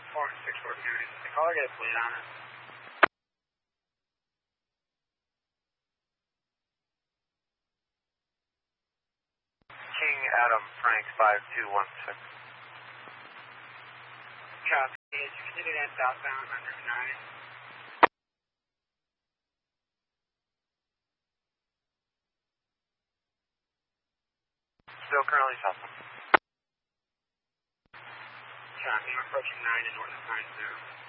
464 County. The caller get a plate on it. King Adam Frank 5216. Copy. Is you continue that southbound on Route 9? Still currently southbound. Copy. I'm approaching 9 in north of Pine Zone.